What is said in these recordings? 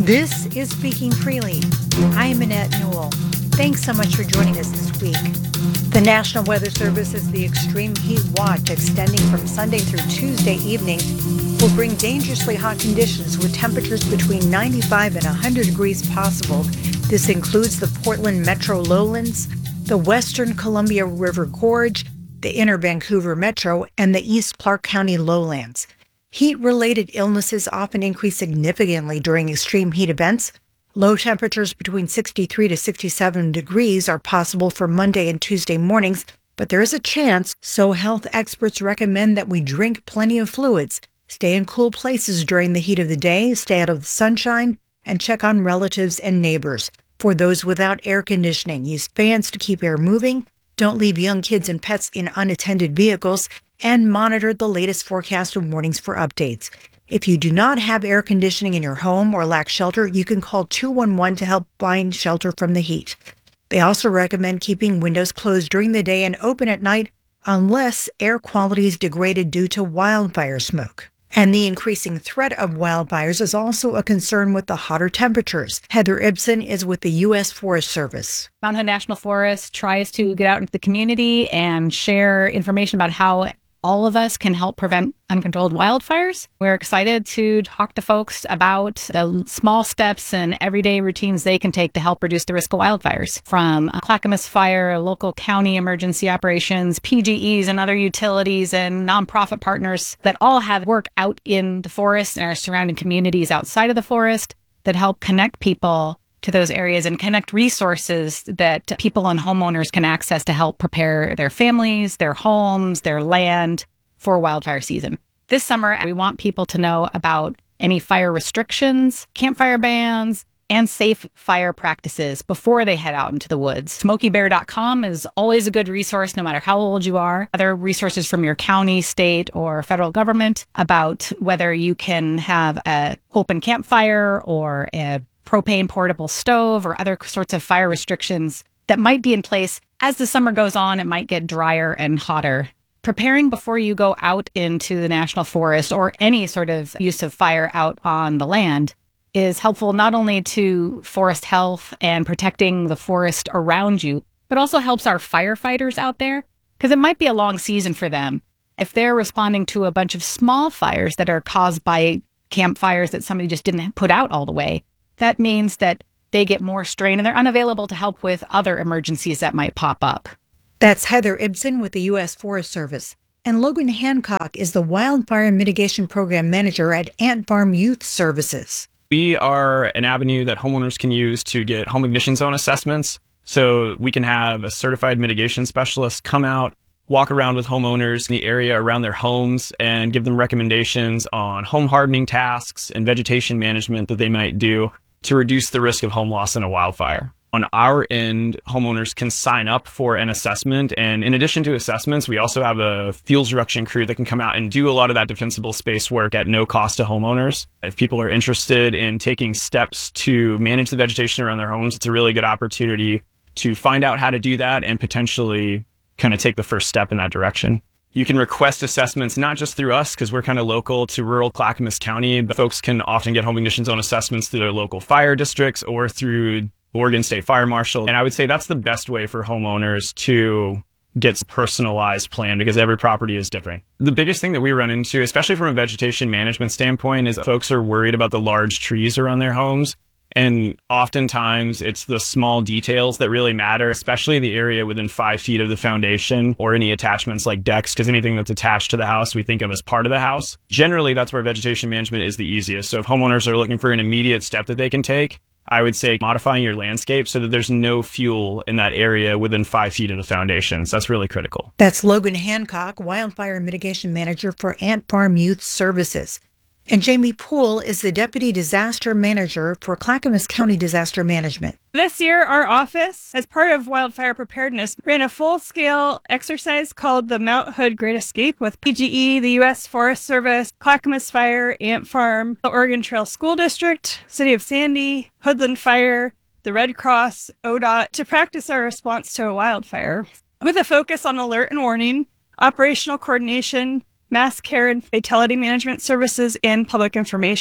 This is Speaking Freely. I am Annette Newell. Thanks so much for joining us this week. The National Weather Service says the extreme heat watch extending from Sunday through Tuesday evening will bring dangerously hot conditions with temperatures between 95 and 100 degrees possible. This includes the Portland Metro Lowlands, the Western Columbia River Gorge, the Inner Vancouver Metro, and the East Clark County Lowlands. Heat-related illnesses often increase significantly during extreme heat events. Low temperatures between 63 to 67 degrees are possible for Monday and Tuesday mornings, but there is a chance, so health experts recommend that we drink plenty of fluids, stay in cool places during the heat of the day, stay out of the sunshine, and check on relatives and neighbors. For those without air conditioning, use fans to keep air moving, don't leave young kids and pets in unattended vehicles, and monitor the latest forecast and warnings for updates. If you do not have air conditioning in your home or lack shelter, you can call 211 to help find shelter from the heat. They also recommend keeping windows closed during the day and open at night unless air quality is degraded due to wildfire smoke. And the increasing threat of wildfires is also a concern with the hotter temperatures. Heather Ibsen is with the U.S. Forest Service. Mount Hood National Forest tries to get out into the community and share information about how all of us can help prevent uncontrolled wildfires. We're excited to talk to folks about the small steps and everyday routines they can take to help reduce the risk of wildfires. From Clackamas Fire, local county emergency operations, PGEs and other utilities and nonprofit partners that all have work out in the forest and our surrounding communities outside of the forest that help connect people to those areas and connect resources that people and homeowners can access to help prepare their families, their homes, their land for wildfire season. This summer, we want people to know about any fire restrictions, campfire bans, and safe fire practices before they head out into the woods. SmokeyBear.com is always a good resource, no matter how old you are. Other resources from your county, state, or federal government about whether you can have an open campfire or a propane portable stove or other sorts of fire restrictions that might be in place. As the summer goes on, it might get drier and hotter. Preparing before you go out into the national forest or any sort of use of fire out on the land is helpful not only to forest health and protecting the forest around you, but also helps our firefighters out there because it might be a long season for them. If they're responding to a bunch of small fires that are caused by campfires that somebody just didn't put out all the way, that means that they get more strain and they're unavailable to help with other emergencies that might pop up. That's Heather Ibsen with the U.S. Forest Service. And Logan Hancock is the Wildfire Mitigation Program Manager at Ant Farm Youth Services. We are an avenue that homeowners can use to get home ignition zone assessments. So we can have a certified mitigation specialist come out, walk around with homeowners in the area around their homes and give them recommendations on home hardening tasks and vegetation management that they might do to reduce the risk of home loss in a wildfire. On our end, homeowners can sign up for an assessment. And in addition to assessments, we also have a fuels reduction crew that can come out and do a lot of that defensible space work at no cost to homeowners. If people are interested in taking steps to manage the vegetation around their homes, it's a really good opportunity to find out how to do that and potentially kind of take the first step in that direction. You can request assessments, not just through us, because we're kind of local to rural Clackamas County, but folks can often get home ignition zone assessments through their local fire districts or through Oregon State Fire Marshal. And I would say that's the best way for homeowners to get a personalized plan because every property is different. The biggest thing that we run into, especially from a vegetation management standpoint, is folks are worried about the large trees around their homes. And oftentimes it's the small details that really matter, especially the area within 5 feet of the foundation or any attachments like decks, because anything that's attached to the house, we think of as part of the house. Generally, that's where vegetation management is the easiest. So if homeowners are looking for an immediate step that they can take, I would say modifying your landscape so that there's no fuel in that area within 5 feet of the foundations. That's really critical. That's Logan Hancock, Wildfire Mitigation Manager for Ant Farm Youth Services. And Jamie Poole is the Deputy Disaster Manager for Clackamas County Disaster Management. This year, our office, as part of wildfire preparedness, ran a full-scale exercise called the Mount Hood Great Escape with PGE, the U.S. Forest Service, Clackamas Fire, Ant Farm, the Oregon Trail School District, City of Sandy, Hoodland Fire, the Red Cross, ODOT, to practice our response to a wildfire, with a focus on alert and warning, operational coordination, mass care and fatality management services, and public information.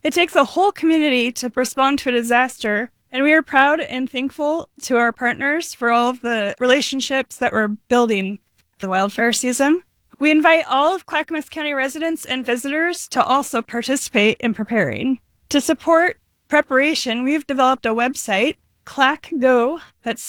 It takes a whole community to respond to a disaster, and we are proud and thankful to our partners for all of the relationships that we're building the wildfire season. We invite all of Clackamas County residents and visitors to also participate in preparing. To support preparation, we've developed a website, CLACKGO, that's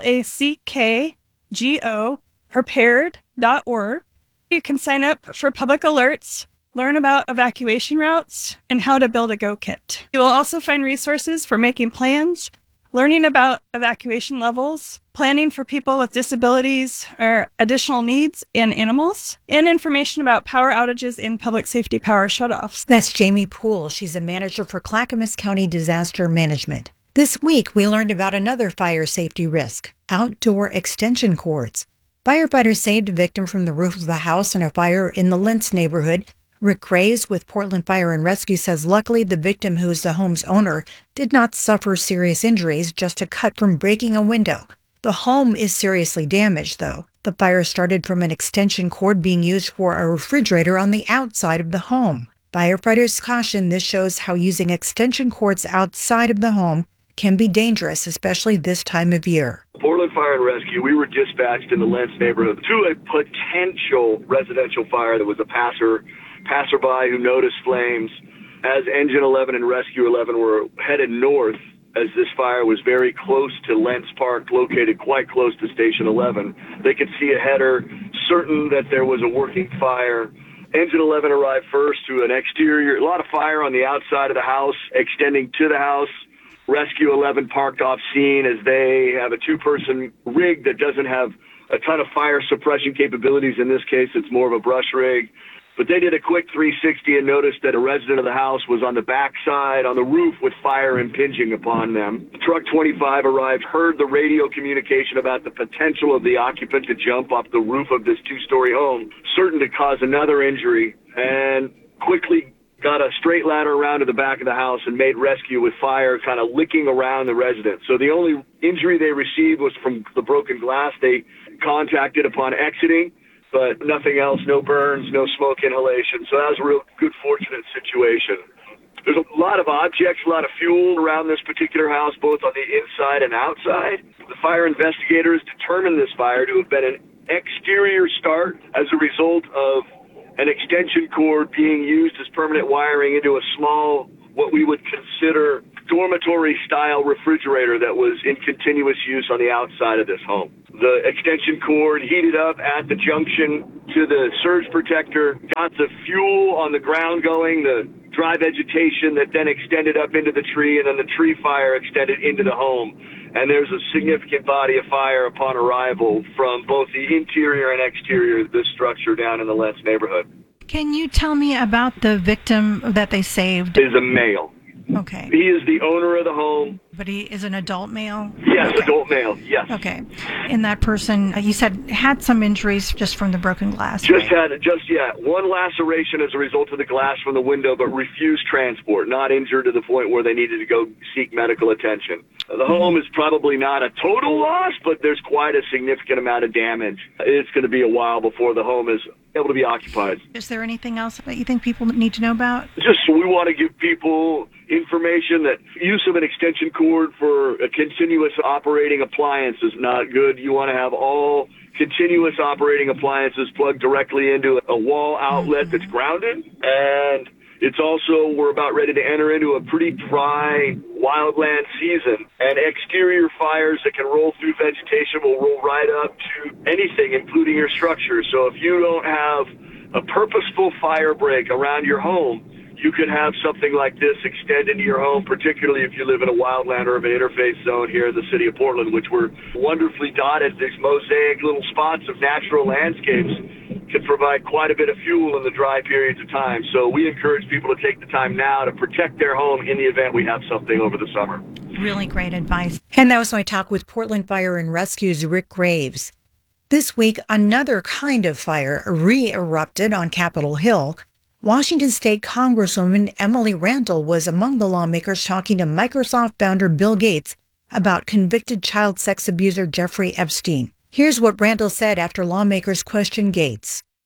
CLACKGO, prepared.org. You can sign up for public alerts, learn about evacuation routes, and how to build a go kit. You will also find resources for making plans, learning about evacuation levels, planning for people with disabilities or additional needs and animals, and information about power outages and public safety power shutoffs. That's Jamie Poole. She's a manager for Clackamas County Disaster Management. This week, we learned about another fire safety risk, outdoor extension cords. Firefighters saved a victim from the roof of the house in a fire in the Lentz neighborhood. Rick Graves with Portland Fire and Rescue says luckily the victim, who is the home's owner, did not suffer serious injuries, just a cut from breaking a window. The home is seriously damaged, though. The fire started from an extension cord being used for a refrigerator on the outside of the home. Firefighters caution this shows how using extension cords outside of the home can be dangerous, especially this time of year. Portland Fire and Rescue, we were dispatched in the Lentz neighborhood to a potential residential fire. That was a passerby who noticed flames. As Engine 11 and Rescue 11 were headed north, as this fire was very close to Lentz Park, located quite close to Station 11, they could see a header, certain that there was a working fire. Engine 11 arrived first to an exterior, a lot of fire on the outside of the house, extending to the house. Rescue 11 parked off scene as they have a two-person rig that doesn't have a ton of fire suppression capabilities. In this case, it's more of a brush rig. But they did a quick 360 and noticed that a resident of the house was on the backside on the roof with fire impinging upon them. Truck 25 arrived, heard the radio communication about the potential of the occupant to jump off the roof of this two-story home, certain to cause another injury, and quickly got a straight ladder around to the back of the house and made rescue with fire kind of licking around the residence. So the only injury they received was from the broken glass they contacted upon exiting, but nothing else, no burns, no smoke inhalation. So that was a real good, fortunate situation. There's a lot of objects, a lot of fuel around this particular house, both on the inside and outside. The fire investigators determined this fire to have been an exterior start as a result of an extension cord being used as permanent wiring into a small, what we would consider dormitory-style refrigerator that was in continuous use on the outside of this home. The extension cord heated up at the junction to the surge protector, got the fuel on the ground going, the dry vegetation that then extended up into the tree, and then the tree fire extended into the home. And there's a significant body of fire upon arrival from both the interior and exterior of this structure down in the Lentz neighborhood. Can you tell me about the victim that they saved? Is a male. Okay. He is the owner of the home. But he is an adult male? Yes, Okay. adult male, yes. Okay. And that person, you said, had some injuries just from the broken glass. Just right? had one laceration as a result of the glass from the window, but refused transport, not injured to the point where they needed to go seek medical attention. The home is probably not a total loss, but there's quite a significant amount of damage. It's going to be a while before the home is able to be occupied. Is there anything else that you think people need to know about? Just we want to give people information that use of an extension cord for a continuous operating appliance is not good. You want to have all continuous operating appliances plugged directly into a wall outlet that's grounded. And it's also, we're about ready to enter into a pretty dry wildland season, and exterior fires that can roll through vegetation will roll right up to anything, including your structure. So if you don't have a purposeful fire break around your home, you could have something like this extend into your home, particularly if you live in a wildland urban interface zone here in the city of Portland, which we're wonderfully dotted. These mosaic little spots of natural landscapes can provide quite a bit of fuel in the dry periods of time. So we encourage people to take the time now to protect their home in the event we have something over the summer. Really great advice. And that was my talk with Portland Fire and Rescue's Rick Graves. This week, another kind of fire re-erupted on Capitol Hill. Washington State Congresswoman Emily Randall was among the lawmakers talking to Microsoft founder Bill Gates about convicted child sex abuser Jeffrey Epstein. Here's what Randall said after lawmakers questioned Gates.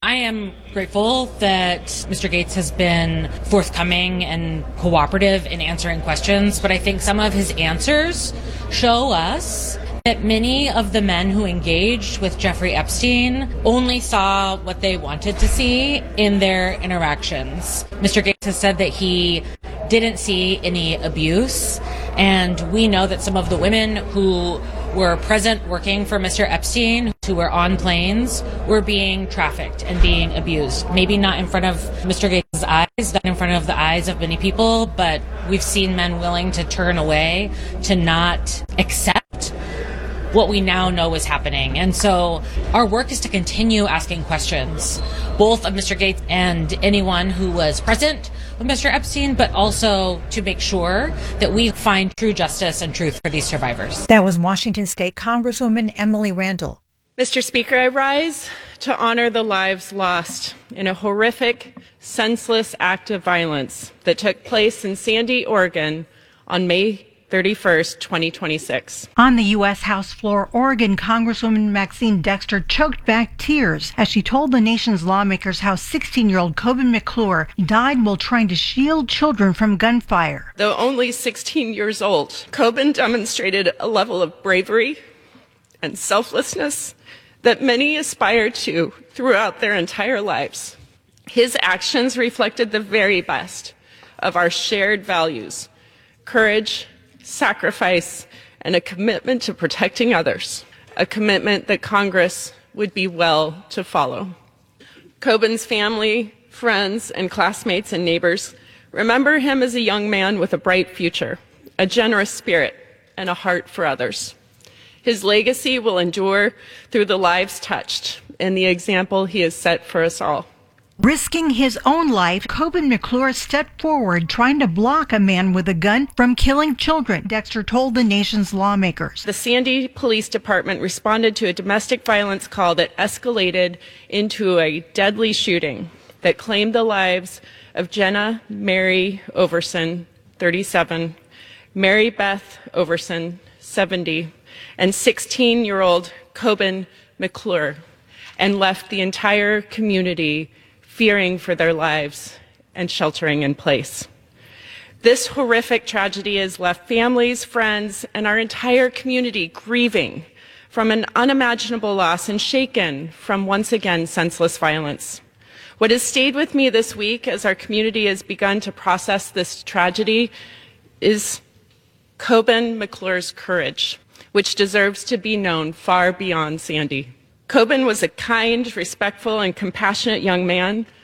I am grateful that Mr. Gates has been forthcoming and cooperative in answering questions, but I think some of his answers show us that many of the men who engaged with Jeffrey Epstein only saw what they wanted to see in their interactions. Mr. Gates has said that he didn't see any abuse, and we know that some of the women who were present working for Mr. Epstein, who were on planes, were being trafficked and being abused. Maybe not in front of Mr. Gates' eyes, not in front of the eyes of many people, but we've seen men willing to turn away, to not accept what we now know is happening. And so our work is to continue asking questions, both of Mr. Gates and anyone who was present with Mr. Epstein, but also to make sure that we find true justice and truth for these survivors. That was Washington State Congresswoman Emily Randall. Mr. Speaker, I rise to honor the lives lost in a horrific, senseless act of violence that took place in Sandy, Oregon on May 31st, 2026. On the U.S. House floor, Oregon Congresswoman Maxine Dexter choked back tears as she told the nation's lawmakers how 16-year-old Coben McClure died while trying to shield children from gunfire. Though only 16 years old, Coben demonstrated a level of bravery and selflessness that many aspire to throughout their entire lives. His actions reflected the very best of our shared values: courage, sacrifice, and a commitment to protecting others, a commitment that Congress would be well to follow. Coben's family, friends, and classmates and neighbors remember him as a young man with a bright future, a generous spirit, and a heart for others. His legacy will endure through the lives touched and the example he has set for us all. Risking his own life, Coben McClure stepped forward trying to block a man with a gun from killing children, Dexter told the nation's lawmakers. The Sandy Police Department responded to a domestic violence call that escalated into a deadly shooting that claimed the lives of Jenna Mary Overson, 37, Mary Beth Overson, 70, and 16-year-old Coben McClure, and left the entire community fearing for their lives and sheltering in place. This horrific tragedy has left families, friends, and our entire community grieving from an unimaginable loss and shaken from once again senseless violence. What has stayed with me this week as our community has begun to process this tragedy is Coben McClure's courage, which deserves to be known far beyond Sandy. Coben was a kind, respectful, and compassionate young man